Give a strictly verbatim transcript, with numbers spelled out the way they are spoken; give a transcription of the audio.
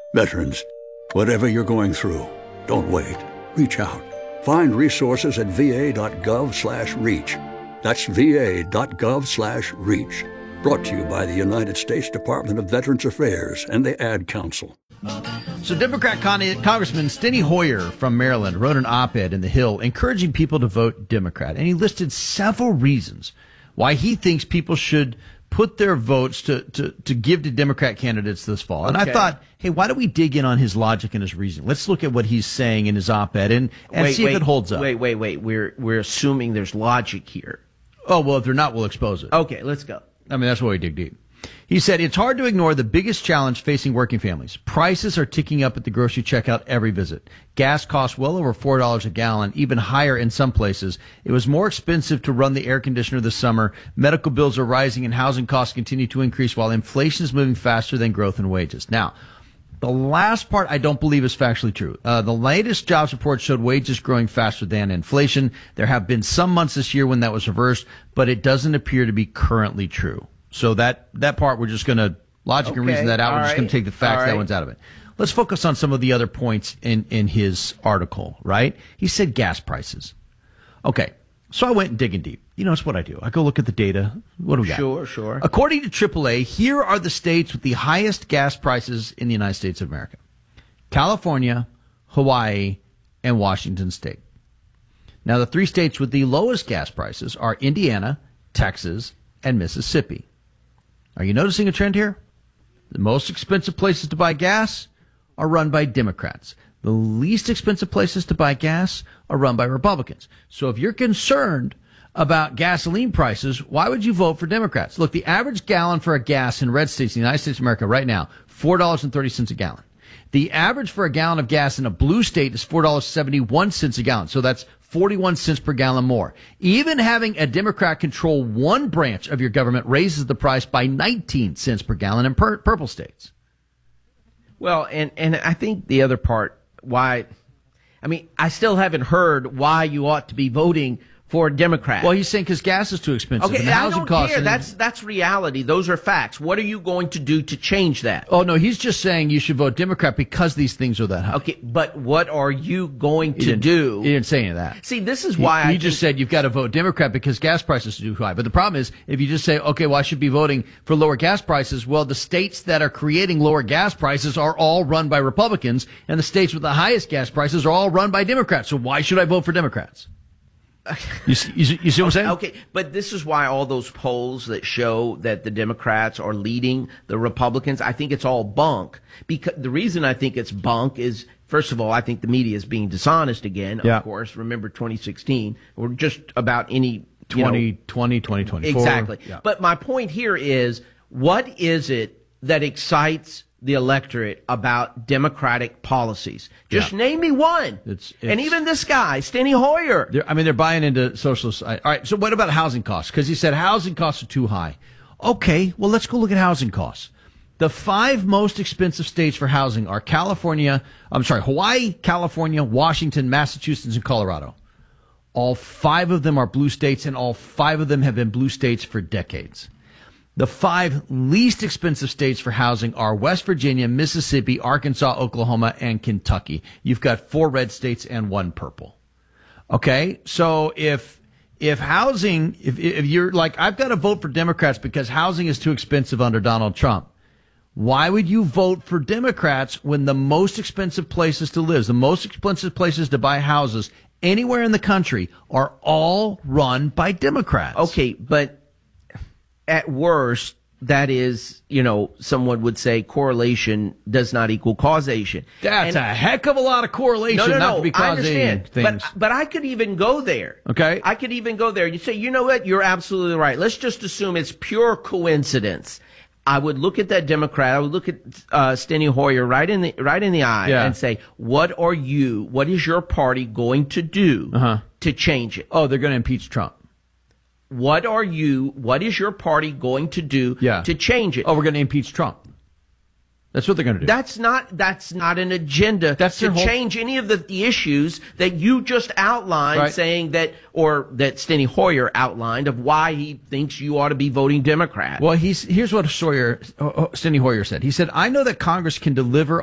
Veterans, whatever you're going through, don't wait. Reach out. Find resources at va.gov slash reach. That's va.gov slash reach. Brought to you by the United States Department of Veterans Affairs and the Ad Council. So Democrat Con- Congressman Steny Hoyer from Maryland wrote an op-ed in The Hill encouraging people to vote Democrat. And he listed several reasons why he thinks people should put their votes to, to, to give to Democrat candidates this fall. And Okay. I thought, hey, why don't we dig in on his logic and his reasoning? Let's look at what he's saying in his op-ed and, and wait, see wait, if it holds up. Wait, wait, wait. We're we're assuming there's logic here. Oh, well, if they're not, we'll expose it. Okay, let's go. I mean, that's why we dig deep. He said, it's hard to ignore the biggest challenge facing working families. Prices are ticking up at the grocery checkout every visit. Gas costs well over four dollars a gallon, even higher in some places. It was more expensive to run the air conditioner this summer. Medical bills are rising and housing costs continue to increase while inflation is moving faster than growth in wages. Now, the last part I don't believe is factually true. Uh, the latest jobs report showed wages growing faster than inflation. There have been some months this year when that was reversed, but it doesn't appear to be currently true. So that, that part, we're just going to logic and Okay, reason that out. all We're just going right, to take the facts, all that right. one's out of it. Let's focus on some of the other points in, in his article, right? He said gas prices. Okay. So I went digging deep. You know, it's what I do. I go look at the data. What do we got? Sure, sure. According to triple A, here are the states with the highest gas prices in the United States of America. California, Hawaii, and Washington State. Now, the three states with the lowest gas prices are Indiana, Texas, and Mississippi. Are you noticing a trend here? The most expensive places to buy gas are run by Democrats. The least expensive places to buy gas are run by Republicans. So if you're concerned about gasoline prices, why would you vote for Democrats? Look, the average gallon for a gas in red states in the United States of America right now, four dollars and thirty cents a gallon. The average for a gallon of gas in a blue state is four dollars and seventy-one cents a gallon. So that's forty-one cents per gallon more. Even having a Democrat control one branch of your government raises the price by nineteen cents per gallon in pur- purple states. Well, and, and I think the other part, why, I mean, I still haven't heard why you ought to be voting for a Democrat. Well, he's saying because gas is too expensive. Okay, and the I housing don't costs. care. and- That's that's reality. Those are facts. What are you going to do to change that? Oh, no, he's just saying you should vote Democrat because these things are that high. Okay, but what are you going He to didn't- do? He didn't say any of that. See, this is He, why he I just think- said you've got to vote Democrat because gas prices are too high. But the problem is, if you just say, okay, well, I should be voting for lower gas prices, well, the states that are creating lower gas prices are all run by Republicans, and the states with the highest gas prices are all run by Democrats. So why should I vote for Democrats? You see, you, see, you see what I'm saying? Okay, but this is why all those polls that show that the Democrats are leading the Republicans, I think it's all bunk. Because the reason I think it's bunk is, first of all, I think the media is being dishonest again. Yeah. Of course, remember twenty sixteen or just about any you know, twenty twenty, twenty twenty-four. Exactly. Yeah. But my point here is, what is it that excites the electorate about Democratic policies? Just Yeah. name me one. It's- and it's- even this guy, Steny Hoyer. They're, I mean, they're buying into socialist. All right. So what about housing costs? Because he said housing costs are too high. Okay. Well, let's go look at housing costs. The five most expensive states for housing are California, I'm sorry, Hawaii, California, Washington, Massachusetts, and Colorado. All five of them are blue states, and all five of them have been blue states for decades. The five least expensive states for housing are West Virginia, Mississippi, Arkansas, Oklahoma, and Kentucky. You've got four red states and one purple. Okay? So if if housing, if if you're like, I've got to vote for Democrats because housing is too expensive under Donald Trump, why would you vote for Democrats when the most expensive places to live, the most expensive places to buy houses anywhere in the country are all run by Democrats? Okay, but at worst, that is, you know, someone would say correlation does not equal causation. That's And- a heck of a lot of correlation no, no, not no, to be I causing understand. things. But, but I could even go there. Okay. I could even go there. You say, you know what? You're absolutely right. Let's just assume it's pure coincidence. I would look at that Democrat. I would look at uh, Steny Hoyer right in the right in the eye Yeah. and say, "What are you? What is your party going to do Uh-huh. to change it? Oh, they're going to impeach Trump. What are you? What is your party going to do Yeah. to change it? Oh, we're going to impeach Trump. That's what they're going to do. That's not that's not an agenda That's to their whole- change any of the, the issues that you just outlined, Right. saying that, or that Steny Hoyer outlined of why he thinks you ought to be voting Democrat. Well, he's here's what Sawyer, uh, uh, Steny Hoyer said. He said, "I know that Congress can deliver